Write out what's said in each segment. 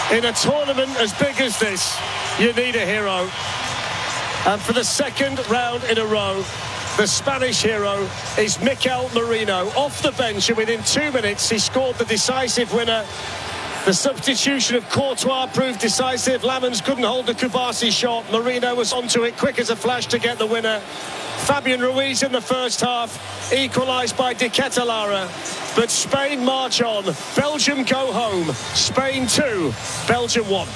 In a tournament as big as this, you need a hero. And for the second round in a row, the Spanish hero is Mikel Merino. Off the bench, and within 2 minutes, he scored the decisive winner. The substitution of Courtois proved decisive. Lamens couldn't hold the Kubasi shot. Merino was onto it, quick as a flash to get the winner. Fabian Ruiz in the first half, equalised by De Ketelaere. But Spain march on. Belgium go home. Spain 2, Belgium 1.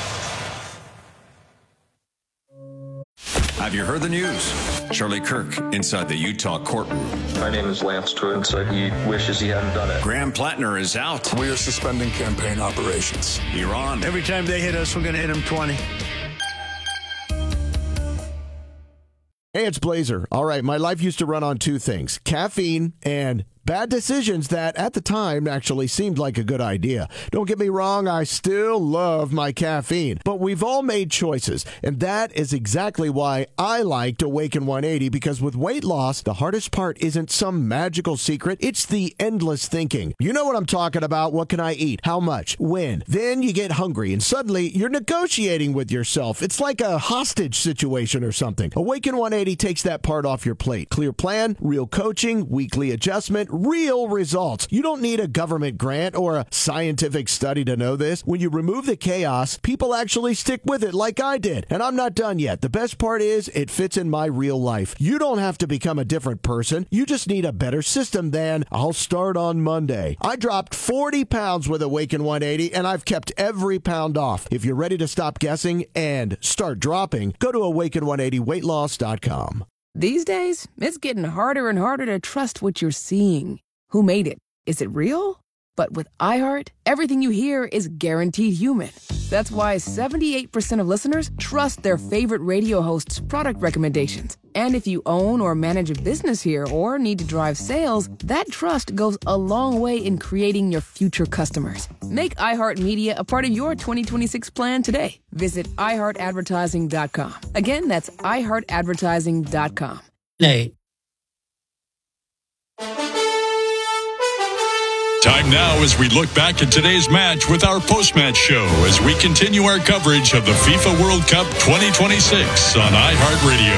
Have you heard the news? Charlie Kirk inside the Utah courtroom. My name is Lance Twin, so he wishes he hadn't done it. Graham Plattner is out. We are suspending campaign operations. Iran. Every time they hit us, we're going to hit them 20. Hey, it's Blazer. All right, my life used to run on two things, caffeine and bad decisions that at the time actually seemed like a good idea. Don't get me wrong, I still love my caffeine, but we've all made choices, and that is exactly why I liked Awaken 180, because with weight loss, the hardest part isn't some magical secret, it's the endless thinking. You know what I'm talking about. What can I eat? How much? When? Then you get hungry, and suddenly you're negotiating with yourself. It's like a hostage situation or something. Awaken 180 takes that part off your plate. Clear plan, real coaching, weekly adjustment, real results. You don't need a government grant or a scientific study to know this. When you remove the chaos, people actually stick with it like I did. And I'm not done yet. The best part is it fits in my real life. You don't have to become a different person. You just need a better system than I'll start on Monday. I dropped 40 pounds with Awaken 180 and I've kept every pound off. If you're ready to stop guessing and start dropping, go to awaken180weightloss.com. These days, it's getting harder and harder to trust what you're seeing. Who made it? Is it real? But with iHeart, everything you hear is guaranteed human. That's why 78% of listeners trust their favorite radio hosts' product recommendations. And if you own or manage a business here or need to drive sales, that trust goes a long way in creating your future customers. Make iHeartMedia a part of your 2026 plan today. Visit iHeartAdvertising.com. Again, that's iHeartAdvertising.com. Nate. Time now as we look back at today's match with our post-match show as we continue our coverage of the FIFA World Cup 2026 on iHeartRadio.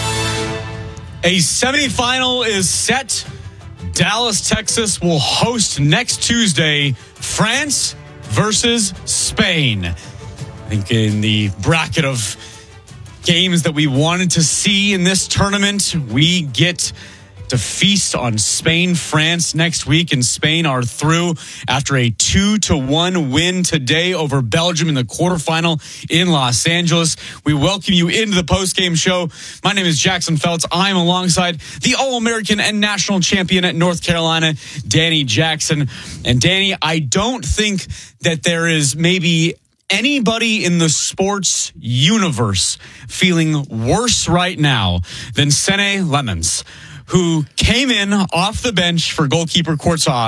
A semifinal is set. Dallas, Texas will host next Tuesday France versus Spain. I think in the bracket of games that we wanted to see in this tournament, we get to feast on Spain, France next week, and Spain are through after a 2-1 win today over Belgium in the quarterfinal in Los Angeles. We welcome you into the post-game show. My name is Jackson Feltz. I'm alongside the All-American and national champion at North Carolina, Danny Jackson. And Danny, I don't think that there is maybe anybody in the sports universe feeling worse right now than Sene Lemens, who came in off the bench for goalkeeper Courtois,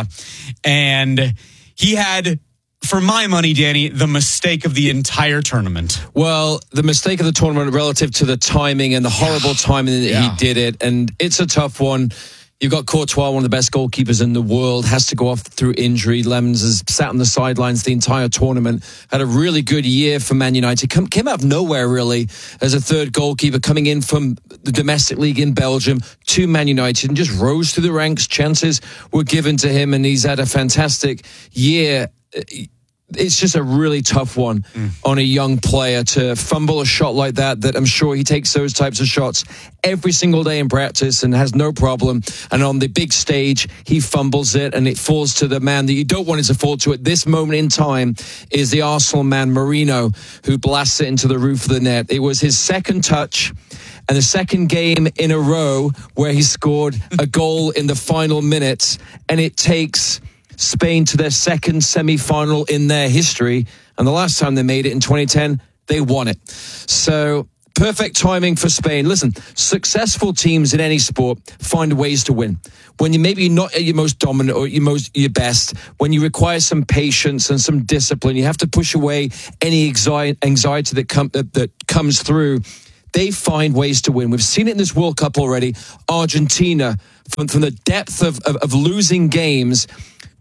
and he had, for my money, Danny, the mistake of the entire tournament. Well, the mistake of the tournament relative to the timing and the horrible timing that he did it, and it's a tough one. You've got Courtois, one of the best goalkeepers in the world, has to go off through injury. Lemens has sat on the sidelines the entire tournament, had a really good year for Man United. Came out of nowhere, really, as a third goalkeeper coming in from the domestic league in Belgium to Man United and just rose through the ranks. Chances were given to him, and he's had a fantastic year. It's just a really tough one on a young player to fumble a shot like that I'm sure he takes those types of shots every single day in practice and has no problem. And on the big stage, he fumbles it and it falls to the man that you don't want it to fall to at this moment in time is the Arsenal man, Merino, who blasts it into the roof of the net. It was his second touch and the second game in a row where he scored a goal in the final minutes, and it takes Spain to their second semi-final in their history, and the last time they made it in 2010, they won it. So perfect timing for Spain. Listen, successful teams in any sport find ways to win. When you're maybe not at your most dominant or your best, when you require some patience and some discipline, you have to push away any anxiety that comes through. They find ways to win. We've seen it in this World Cup already. Argentina, from the depth of losing games,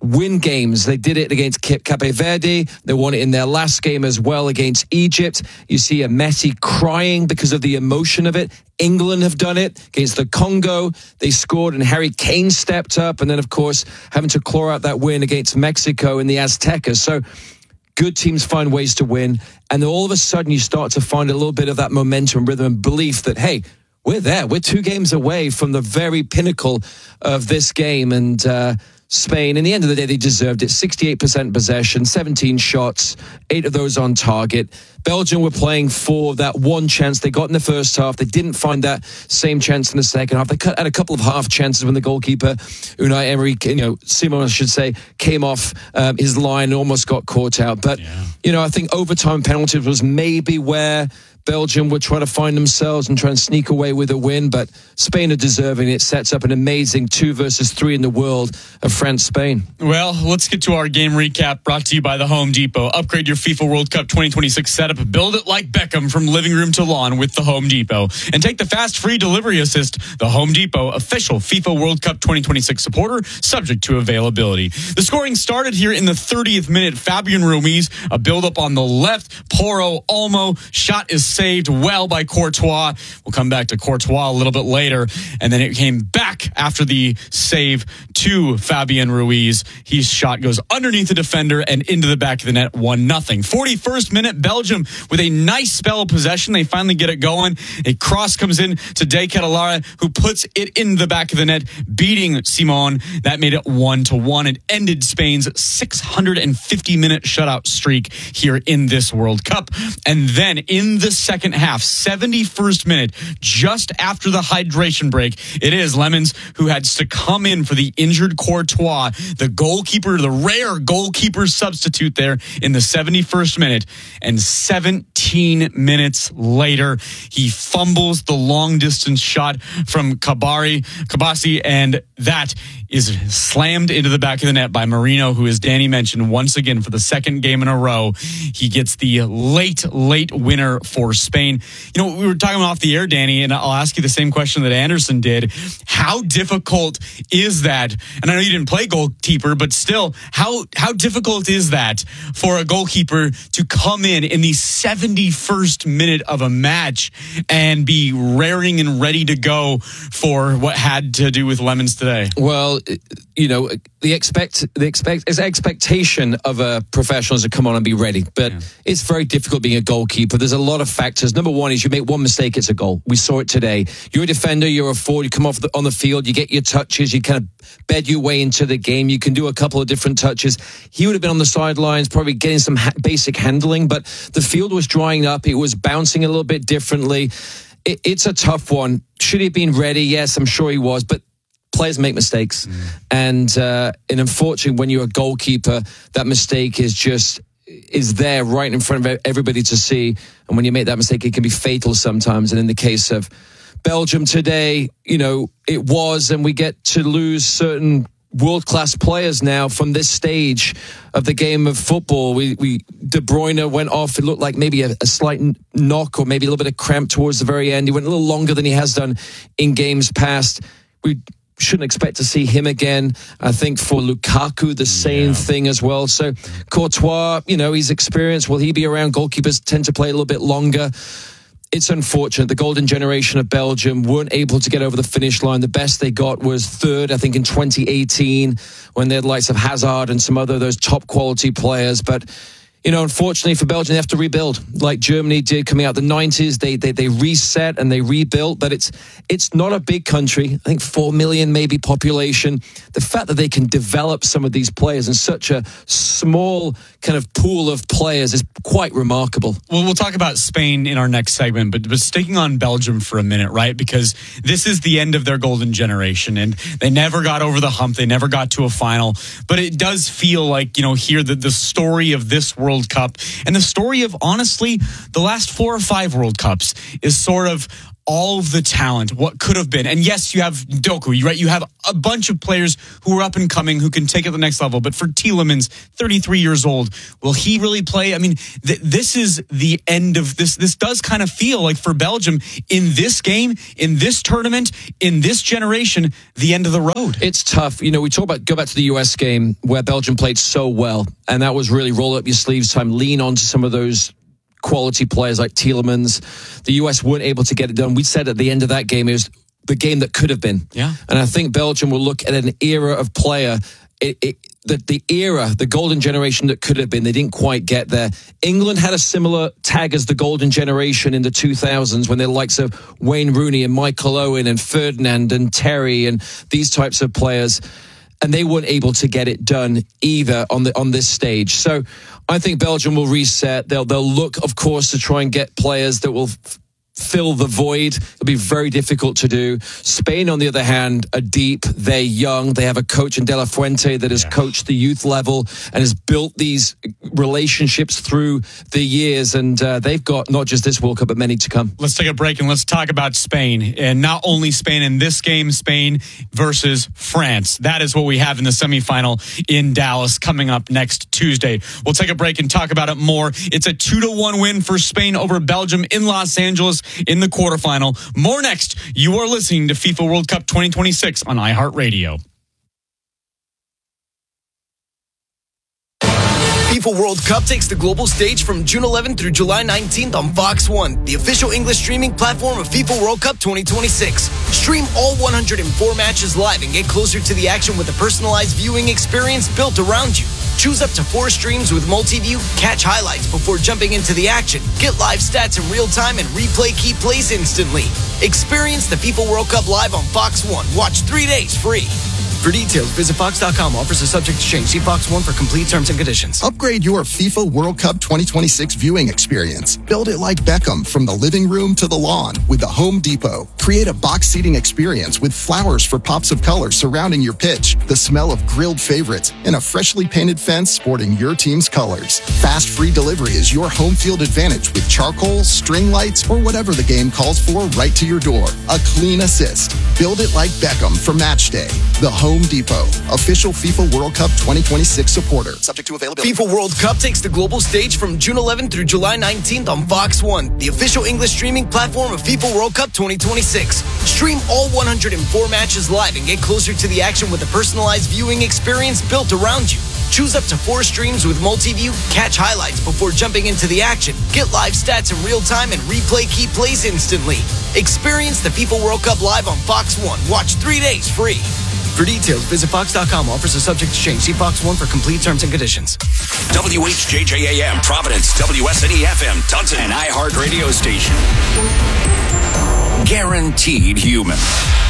win games. They did it against Cape Verde. They won it in their last game as well against Egypt. You see a Messi crying because of the emotion of it. England have done it against the Congo. They scored and Harry Kane stepped up. And then, of course, having to claw out that win against Mexico in the Aztecas. So good teams find ways to win. And then all of a sudden you start to find a little bit of that momentum, rhythm, and belief that, hey, we're there. We're 2 games away from the very pinnacle of this game. And Spain, in the end of the day, they deserved it. 68% possession, 17 shots, 8 of those on target. Belgium were playing for that one chance they got in the first half. They didn't find that same chance in the second half. They had a couple of half chances when the goalkeeper, Unai Emery, Simon, I should say, came off his line and almost got caught out. But, I think overtime penalties was maybe where Belgium would try to find themselves and try and sneak away with a win, but Spain are deserving. It sets up an amazing 2 versus 3 in the world of France-Spain. Well, let's get to our game recap brought to you by the Home Depot. Upgrade your FIFA World Cup 2026 setup. Build it like Beckham from living room to lawn with the Home Depot. And take the fast free delivery assist. The Home Depot, official FIFA World Cup 2026 supporter, subject to availability. The scoring started here in the 30th minute. Fabian Ruiz, a build-up on the left. Porro Olmo, shot is saved well by Courtois. We'll come back to Courtois a little bit later. And then it came back after the save to Fabian Ruiz. His shot goes underneath the defender and into the back of the net, 1-0. 41st minute, Belgium with a nice spell of possession. They finally get it going. A cross comes in to De Ketelaere, who puts it in the back of the net, beating Simon. That made it 1-1. It ended Spain's 650-minute shutout streak here in this World Cup. And then in the second half, 71st minute, just after the hydration break, it is Lemons who had to come in for the injured Courtois, the goalkeeper, the rare goalkeeper substitute there in the 71st minute. And 17 minutes later, he fumbles the long-distance shot from Kabasi, and that is slammed into the back of the net by Merino, who, as Danny mentioned, once again for the second game in a row, he gets the late winner for Spain. We were talking off the air, Danny, and I'll ask you the same question that Anderson did. How difficult is that? And I know you didn't play goalkeeper, but still, how difficult is that for a goalkeeper to come in the 71st minute of a match and be raring and ready to go for what had to do with Lemons today? Well, the expectation of a professional is to come on and be ready, but it's very difficult being a goalkeeper. There's a lot of factors. Number one is you make one mistake, it's a goal. We saw it today. You're a defender, you're a forward, you come off on the field, you get your touches, you kind of bed your way into the game. You can do a couple of different touches. He would have been on the sidelines, probably getting some basic handling, but the field was drying up. It was bouncing a little bit differently. It's a tough one. Should he have been ready? Yes, I'm sure he was, but players make mistakes. And unfortunately, when you're a goalkeeper, that mistake is there right in front of everybody to see. And when you make that mistake, it can be fatal sometimes. And in the case of Belgium today, it was, and we get to lose certain world-class players now from this stage of the game of football. De Bruyne went off. It looked like maybe a slight knock or maybe a little bit of cramp towards the very end. He went a little longer than he has done in games past. We shouldn't expect to see him again. I think for Lukaku, the same thing as well. So Courtois, he's experienced. Will he be around? Goalkeepers tend to play a little bit longer. It's unfortunate. The golden generation of Belgium weren't able to get over the finish line. The best they got was third, I think, in 2018 when they had likes of Hazard and some other those top quality players. But unfortunately for Belgium, they have to rebuild like Germany did coming out the 90s. They reset and they rebuilt, but it's not a big country. I think 4 million maybe population. The fact that they can develop some of these players in such a small kind of pool of players is quite remarkable. Well, we'll talk about Spain in our next segment, but sticking on Belgium for a minute, right? Because this is the end of their golden generation, and they never got over the hump. They never got to a final, but it does feel like, here the story of this World Cup and the story of, honestly, the last 4 or 5 World Cups is sort of all of the talent, what could have been. And yes, you have Doku, right? You have a bunch of players who are up and coming who can take it to the next level. But for Tielemans, 33 years old, will he really play? I mean, this is the end of this. This does kind of feel like for Belgium in this game, in this tournament, in this generation, the end of the road. It's tough. You know, we talk about, go back to the US game where Belgium played so well. And that was really roll up your sleeves time, lean onto some of those quality players like Tielemans. The US weren't able to get it done. We said at the end of that game, it was the game that could have been. Yeah. And I think Belgium will look at an era of player, the golden generation that could have been. They didn't quite get there. England had a similar tag as the golden generation in the 2000s when the likes of Wayne Rooney and Michael Owen and Ferdinand and Terry and these types of players. And they weren't able to get it done either on this stage. So I think Belgium will reset. They'll look, of course, to try and get players that will fill the void. It'll be very difficult to do. Spain, on the other hand, are deep. They're young. They have a coach in De La Fuente that has coached the youth level and has built these relationships through the years. And they've got not just this World Cup, but many to come. Let's take a break and let's talk about Spain. And not only Spain in this game, Spain versus France. That is what we have in the semifinal in Dallas coming up next Tuesday. We'll take a break and talk about it more. It's a 2-1 win for Spain over Belgium in Los Angeles in the quarterfinal. More next. You are listening to FIFA World Cup 2026 on iHeartRadio. FIFA World Cup takes the global stage from June 11th through July 19th on Fox One, the official English streaming platform of FIFA World Cup 2026. Stream all 104 matches live and get closer to the action with a personalized viewing experience built around you. Choose up to 4 streams with multi-view, catch highlights before jumping into the action, get live stats in real time, and replay key plays instantly. Experience the FIFA World Cup live on Fox One. Watch 3 days free. For details, visit Fox.com. Offers are subject to change. See Fox One for complete terms and conditions. Upgrade your FIFA World Cup 2026 viewing experience. Build it like Beckham from the living room to the lawn with the Home Depot. Create a box seating experience with flowers for pops of color surrounding your pitch, the smell of grilled favorites, and a freshly painted fence sporting your team's colors. Fast free delivery is your home field advantage with charcoal, string lights, or whatever the game calls for right to your door. A clean assist. Build it like Beckham for match day. The Home Depot, official FIFA World Cup 2026 supporter. Subject to availability. FIFA World Cup takes the global stage from June 11th through July 19th on Fox One, the official English streaming platform of FIFA World Cup 2026. Stream all 104 matches live and get closer to the action with a personalized viewing experience built around you. Choose up to 4 streams with multi-view, catch highlights before jumping into the action, get live stats in real time, and replay key plays instantly. Experience the FIFA World Cup live on Fox One. Watch 3 days free. For details, visit Fox.com. Offers are subject to change. See Fox One for complete terms and conditions. WHJJAM, Providence, WSNE-FM, Tunton, and iHeart Radio Station. Guaranteed human.